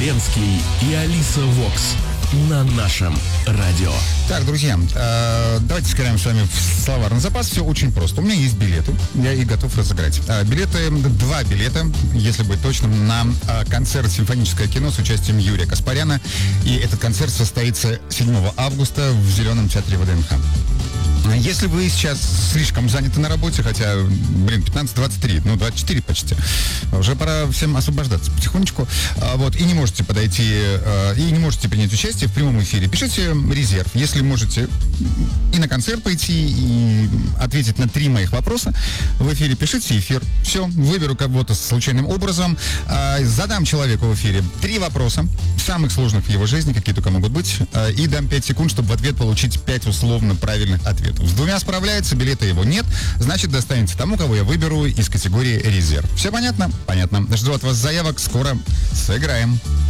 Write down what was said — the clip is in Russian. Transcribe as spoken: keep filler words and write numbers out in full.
Ленский и Алиса Вокс на нашем радио. Так, друзья, э, давайте сыграем с вами в словарный запас. Все очень просто. У меня есть билеты, я их готов разыграть. Э, билеты, два билета, если быть точным, на э, концерт «Симфоническое кино» с участием Юрия Каспаряна. И этот концерт состоится седьмого августа в Зеленом театре ВДНХ. Если вы сейчас слишком заняты на работе, хотя, блин, пятнадцать двадцать три, ну, двадцать четыре почти, уже пора всем освобождаться потихонечку, вот, и не можете подойти, и не можете принять участие в прямом эфире, пишите резерв. Если можете и на концерт пойти, и ответить на три моих вопроса в эфире, пишите эфир. Все, выберу кого-то случайным образом, задам человеку в эфире три вопроса, самых сложных в его жизни, какие только могут быть, и дам пять секунд, чтобы в ответ получить пять условно правильных ответов. С двумя справляется, билета его нет, значит, достанется тому, кого я выберу из категории резерв. Все понятно? Понятно. Жду от вас заявок, скоро сыграем.